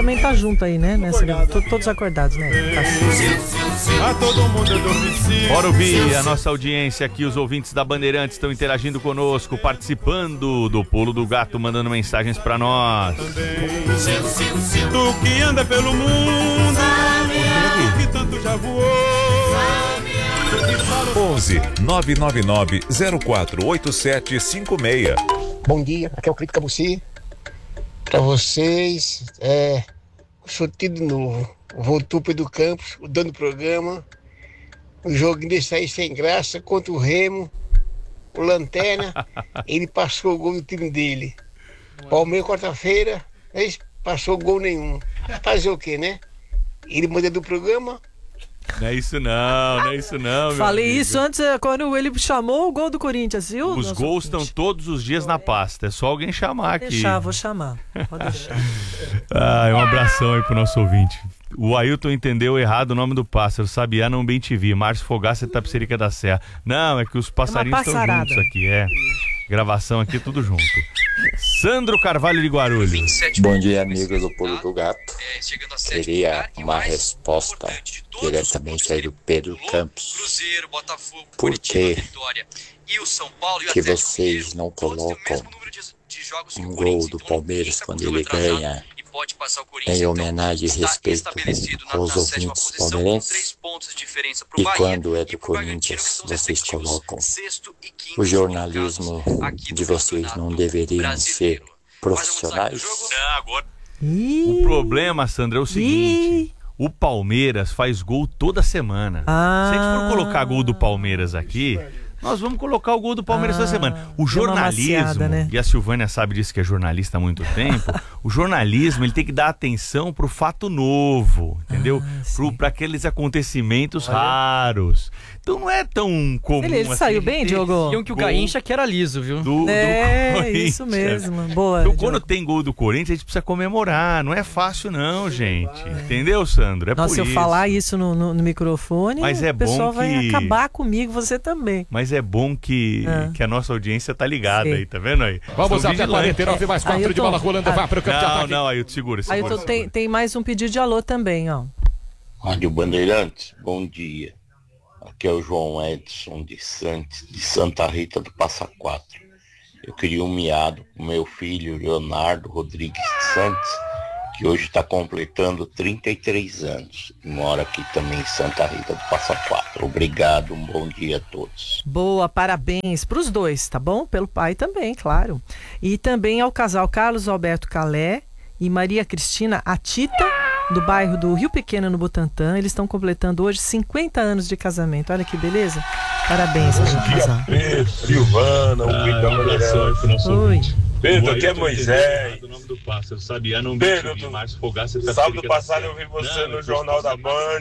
também tá junto aí, né? Todos acordados, né? A todo mundo eu dou piscina. Bora ouvir a nossa audiência aqui. Os ouvintes da Bandeirantes estão interagindo conosco, participando do Pulo do Gato, mandando mensagens pra nós. Tu que anda pelo mundo, que tanto já voou. 11 999 048756. Bom dia, aqui é o Crítica Buci. Pra vocês, sorteio de novo. Voltou Pedro Campos, o dono do programa. O joguinho desse aí sem graça contra o Remo, o Lanterna. Ele passou o gol do time dele. Palmeiras, quarta-feira, passou gol nenhum. Fazer o quê, né? Ele manda do programa. Não é isso não, meu Falei amigo. isso antes, quando ele chamou o gol do Corinthians, viu? Os gols estão todos os dias na pasta, é só alguém chamar aqui. Vou chamar, pode deixar. Um abração aí pro nosso ouvinte. O Ailton entendeu errado o nome do pássaro, Sabiá não bem te vi, Márcio Fogaça, Tapicerica da Serra. Não, é que os passarinhos estão juntos aqui, gravação aqui, tudo junto. Sandro Carvalho de Guarulhos. Bom dia, amigos do Pulo do Gato. Queria uma resposta diretamente aí do Pedro Campos. Por que vocês não colocam um gol do Palmeiras quando ele ganha em homenagem e respeito aos ouvintes palmeirenses? E quando é do Corinthians, vocês colocam? O jornalismo de vocês não deveriam ser profissionais? O problema, Sandra, é o seguinte: o Palmeiras faz gol toda semana. Se a gente for colocar gol do Palmeiras aqui, nós vamos colocar o gol do Palmeiras toda semana. O jornalismo, maciada, né? E a Silvânia sabe disso, que é jornalista há muito tempo, o jornalismo ele tem que dar atenção pro fato novo, entendeu? Para aqueles acontecimentos raros. Então não é tão comum. Ele saiu bem, Diogo? Diziam que o Garrincha que era liso, viu? Do isso mesmo. Boa. Então, quando tem gol do Corinthians, a gente precisa comemorar. Não é fácil, não, gente. Entendeu, Sandro? Nossa, se eu falar isso no microfone, mas o pessoal vai acabar comigo, você também. Mas é bom que a nossa audiência tá ligada aí, tá vendo aí? Vamos até 49 mais 4 de bola rolando, vai pro campo de ataque. Não, Ailton, segura. Ailton, tem mais um pedido de alô também, ó. Rádio Bandeirantes, bom dia. Aqui é o João Edson de Santa Rita do Passa Quatro. Eu queria um miado pro meu filho Leonardo Rodrigues de Santos, que hoje está completando 33 anos. E mora aqui também em Santa Rita do Passa Quatro. Obrigado, um bom dia a todos. Boa, parabéns pros dois, tá bom? Pelo pai também, claro. E também ao casal Carlos Alberto Calé e Maria Cristina Atita, do bairro do Rio Pequeno, no Butantã. Eles estão completando hoje 50 anos de casamento. Olha que beleza. Parabéns, casal. Pedro, Silvana, o Pedro da Bandeirantes. Oi. Pedro, aqui é Moisés. O nome do pássaro, Sabiá não Pedro, Márcio Fogaça, sábado passado eu vi você no Jornal da Band.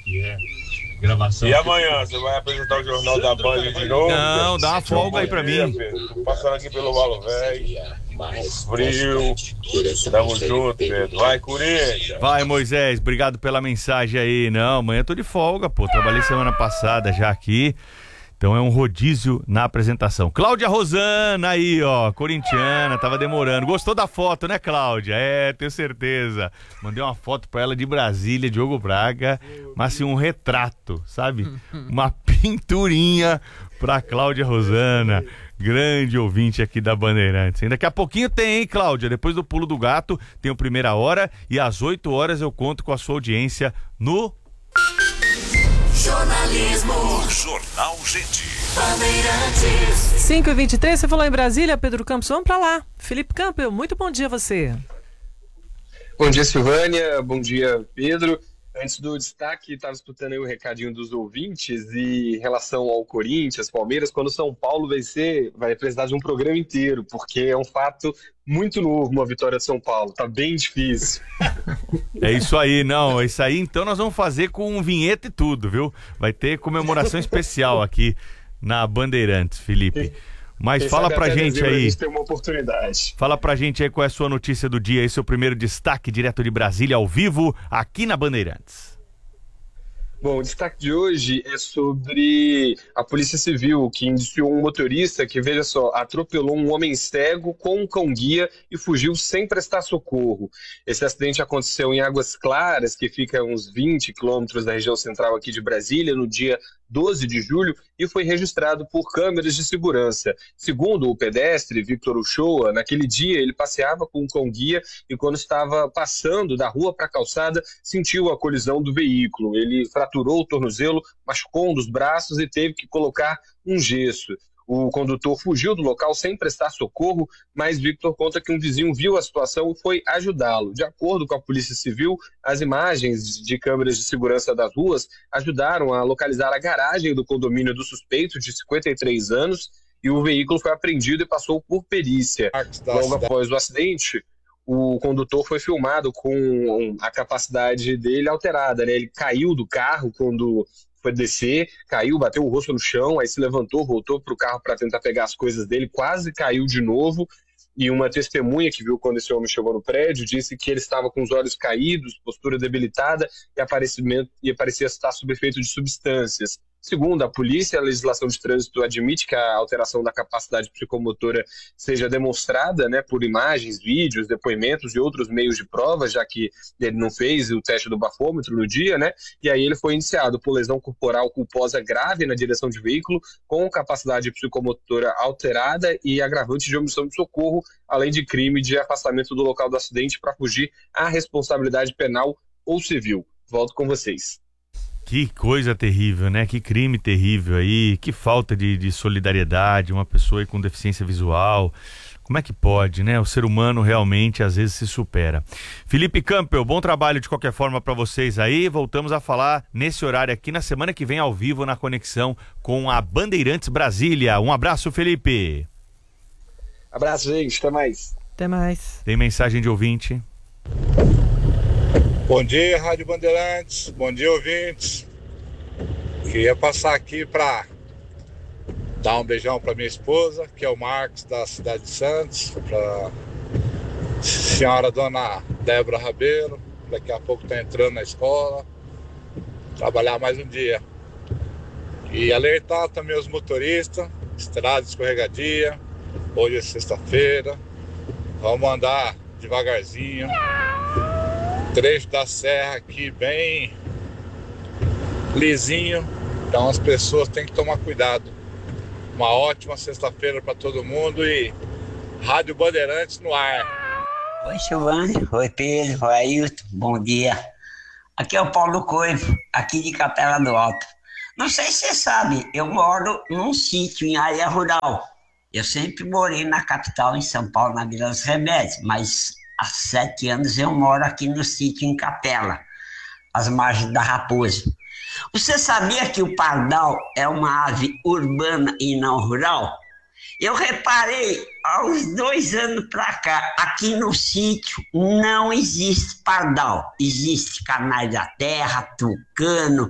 Gravação. E amanhã, você vai apresentar o Jornal da Band de novo? Não, dá uma folga aí pra mim. Pedro. Tô passando aqui pelo Valo Velho. Frio. Tamo junto, Pedro. Vai, Corinthians. Vai, Moisés, obrigado pela mensagem aí. Não, amanhã eu tô de folga, pô. Trabalhei semana passada já aqui. Então é um rodízio na apresentação. Cláudia Rosana aí, ó, corintiana, tava demorando. Gostou da foto, né, Cláudia? Tenho certeza. Mandei uma foto pra ela de Brasília, Diogo Braga, mas assim, um retrato, sabe? Uma pinturinha pra Cláudia Rosana, grande ouvinte aqui da Bandeirantes. E daqui a pouquinho tem, hein, Cláudia? Depois do Pulo do Gato, tem o Primeira Hora e às 8 horas eu conto com a sua audiência no... Jornalismo. Jornal Gente. Bandeirantes. 5h23, você falou em Brasília, Pedro Campos, vamos pra lá. Felipe Campbell, muito bom dia a você. Bom dia, Silvânia, bom dia, Pedro. Antes do destaque, estava escutando aí o recadinho dos ouvintes e em relação ao Corinthians, Palmeiras, quando São Paulo vai precisar de um programa inteiro, porque é um fato muito novo uma vitória de São Paulo, tá bem difícil. É isso aí, não, isso aí então nós vamos fazer com vinheta e tudo, viu? Vai ter comemoração especial aqui na Bandeirantes, Felipe. Mas fala pra gente aí. A gente tem uma oportunidade. Fala pra gente aí qual é a sua notícia do dia, esse é o primeiro destaque direto de Brasília, ao vivo, aqui na Bandeirantes. Bom, o destaque de hoje é sobre a Polícia Civil, que indiciou um motorista que, veja só, atropelou um homem cego com um cão-guia e fugiu sem prestar socorro. Esse acidente aconteceu em Águas Claras, que fica a uns 20 quilômetros da região central aqui de Brasília, no dia 12 de julho, e foi registrado por câmeras de segurança. Segundo o pedestre Victor Uchoa, naquele dia ele passeava com um cão-guia e, quando estava passando da rua para a calçada, sentiu a colisão do veículo. Ele fraturou o tornozelo, machucou um dos braços e teve que colocar um gesso. O condutor fugiu do local sem prestar socorro, mas Victor conta que um vizinho viu a situação e foi ajudá-lo. De acordo com a Polícia Civil, as imagens de câmeras de segurança das ruas ajudaram a localizar a garagem do condomínio do suspeito, de 53 anos, e o veículo foi apreendido e passou por perícia. Logo após o acidente, o condutor foi filmado com a capacidade dele alterada, né? Ele caiu do carro quando foi descer, caiu, bateu o rosto no chão, aí se levantou, voltou para o carro para tentar pegar as coisas dele, quase caiu de novo. E uma testemunha que viu quando esse homem chegou no prédio disse que ele estava com os olhos caídos, postura debilitada e parecia estar sob efeito de substâncias. Segundo a polícia, a legislação de trânsito admite que a alteração da capacidade psicomotora seja demonstrada, né, por imagens, vídeos, depoimentos e outros meios de prova, já que ele não fez o teste do bafômetro no dia, né? E aí ele foi indiciado por lesão corporal culposa grave na direção de veículo, com capacidade psicomotora alterada e agravante de omissão de socorro, além de crime de afastamento do local do acidente para fugir à responsabilidade penal ou civil. Volto com vocês. Que coisa terrível, né? Que crime terrível aí, que falta de solidariedade, uma pessoa aí com deficiência visual. Como é que pode, né? O ser humano realmente às vezes se supera. Felipe Campbell, bom trabalho de qualquer forma para vocês aí. Voltamos a falar nesse horário aqui na semana que vem ao vivo na conexão com a Bandeirantes Brasília. Um abraço, Felipe. Abraço, gente. Até mais. Até mais. Tem mensagem de ouvinte? Bom dia, Rádio Bandeirantes. Bom dia, ouvintes. Queria passar aqui para dar um beijão para minha esposa, que é o Marcos, da cidade de Santos, para senhora dona Débora Rabelo, daqui a pouco está entrando na escola, trabalhar mais um dia. E alertar também os motoristas, estrada escorregadia, hoje é sexta-feira, vamos andar devagarzinho. Trecho da serra aqui bem lisinho, então as pessoas têm que tomar cuidado. Uma ótima sexta-feira para todo mundo e Rádio Bandeirantes no ar. Oi, Silvânia. Oi, Pedro. Oi, Ailton. Bom dia. Aqui é o Paulo Coivo, aqui de Capela do Alto. Não sei se você sabe, eu moro num sítio em área rural. Eu sempre morei na capital, em São Paulo, na Vila dos Remédios, mas há 7 anos eu moro aqui no sítio em Capela, às margens da Raposa. Você sabia que o pardal é uma ave urbana e não rural? Eu reparei há uns 2 anos para cá, aqui no sítio não existe pardal. Existe canais da terra, tucano,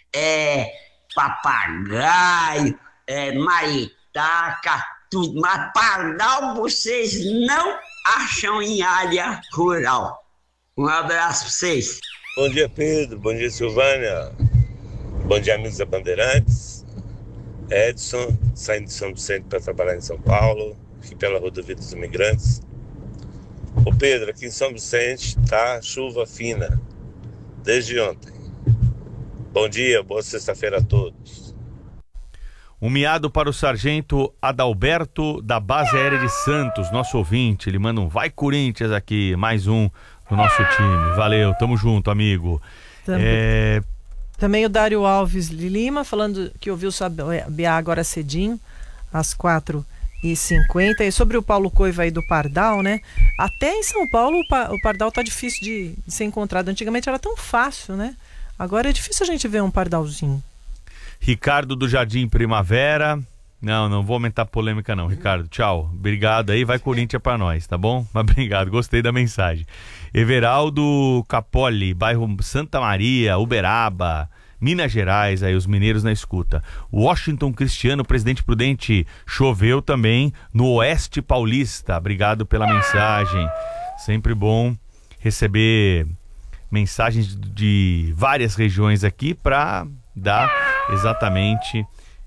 papagaio, maritaca, tudo. Mas pardal vocês não acham em área rural. Um abraço para vocês. Bom dia, Pedro. Bom dia, Silvânia. Bom dia, amigos da Bandeirantes. Edson, saindo de São Vicente para trabalhar em São Paulo, aqui pela rodovia dos Imigrantes. Ô Pedro, aqui em São Vicente tá chuva fina, desde ontem. Bom dia, boa sexta-feira a todos. Um miado para o sargento Adalberto, da Base Aérea de Santos, nosso ouvinte. Ele manda um vai Corinthians aqui, mais um do nosso time. Valeu, tamo junto, amigo. Também o Dário Alves de Lima, falando que ouviu Sabiá agora cedinho, às 4h50. E sobre o Paulo Coiva aí do pardal, né? Até em São Paulo o pardal tá difícil de ser encontrado. Antigamente era tão fácil, né? Agora é difícil a gente ver um pardalzinho. Ricardo do Jardim Primavera. Não vou aumentar a polêmica não, Ricardo. Tchau. Obrigado aí, vai Corinthians pra nós, tá bom? Mas obrigado, gostei da mensagem. Everaldo Capoli, bairro Santa Maria, Uberaba, Minas Gerais, aí os mineiros na escuta. Washington Cristiano, Presidente Prudente, choveu também no Oeste Paulista. Obrigado pela mensagem. Sempre bom receber mensagens de várias regiões aqui para dar exatamente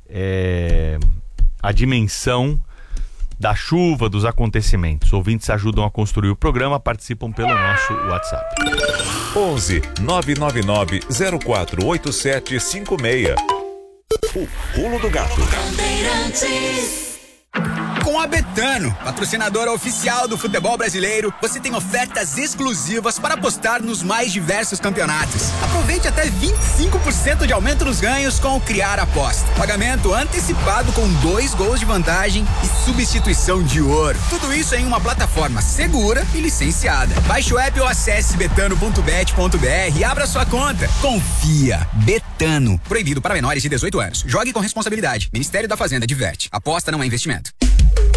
a dimensão da chuva, dos acontecimentos. Ouvintes ajudam a construir o programa, participam pelo nosso WhatsApp. 11 999 048756. O Pulo do Gato. Com a Betano, patrocinadora oficial do futebol brasileiro, você tem ofertas exclusivas para apostar nos mais diversos campeonatos. Aproveite até 25% de aumento nos ganhos com o Criar Aposta. Pagamento antecipado com 2 gols de vantagem e substituição de ouro. Tudo isso em uma plataforma segura e licenciada. Baixe o app ou acesse betano.bet.br e abra sua conta. Confia. Betano. Proibido para menores de 18 anos. Jogue com responsabilidade. Ministério da Fazenda diverte. Aposta não é investimento.